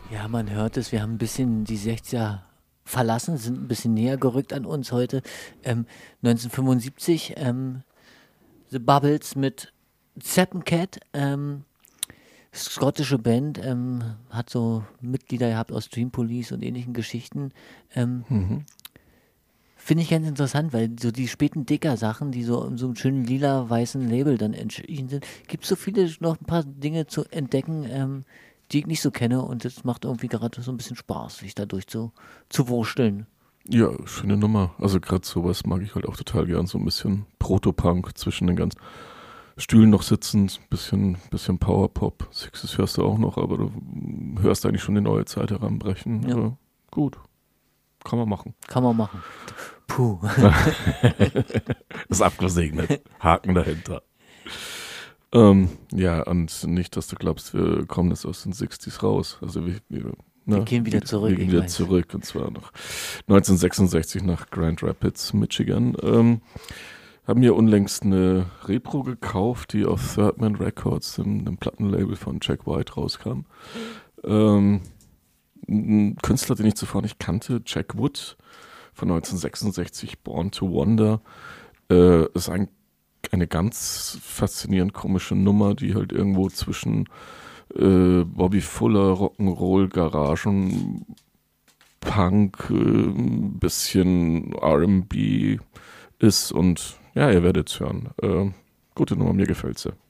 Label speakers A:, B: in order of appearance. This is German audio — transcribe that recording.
A: Ja, man hört es, wir haben ein bisschen die 60er verlassen, sind ein bisschen näher gerückt an uns heute. 1975, The Bubbles mit Seppen Cat, schottische Band, hat so Mitglieder gehabt aus Dream Police und ähnlichen Geschichten. Ähm,
B: Mhm.
A: Finde ich ganz interessant, weil so die späten Dicker-Sachen, die so in so einem schönen lila-weißen Label dann erschienen sind, gibt es so viele noch ein paar Dinge zu entdecken, die ich nicht so kenne und es macht irgendwie gerade so ein bisschen Spaß, sich da zu wursteln.
B: Ja, schöne Nummer. Also gerade sowas mag ich halt auch total gern. So ein bisschen Proto-Punk zwischen den ganzen Stühlen noch sitzend, bisschen Power-Pop. Sixes hörst du auch noch, aber du hörst eigentlich schon die neue Zeit heranbrechen.
A: Ja,
B: Gut, kann man machen.
A: kann man machen. Puh.
B: Ist abgesegnet. Haken dahinter. Ja, und nicht, dass du glaubst, wir kommen jetzt aus den 60s raus. Also
A: Wir gehen wieder
B: wir
A: zurück,
B: gehen
A: ich
B: wieder
A: weiß.
B: zurück, und zwar nach 1966 nach Grand Rapids, Michigan. Haben hier unlängst eine Repro gekauft, die auf Third Man Records, dem Plattenlabel von Jack White, rauskam. Ähm, ein Künstler, den ich zuvor nicht kannte, Jack Wood von 1966, Born to Wander, ist eine ganz faszinierend komische Nummer, die halt irgendwo zwischen Bobby Fuller, Rock'n'Roll, Garagen, Punk, bisschen R&B ist, und ja, ihr werdet es hören. Gute Nummer, mir gefällt sie.